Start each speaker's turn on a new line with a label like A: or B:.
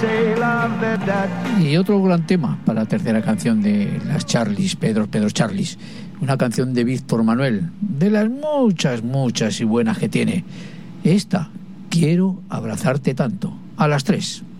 A: Y otro gran tema para la tercera canción de las Charlies, Pedro Charlies, una canción de Víctor Manuel, de las muchas y buenas que tiene. Esta, Quiero abrazarte tanto, a las 3.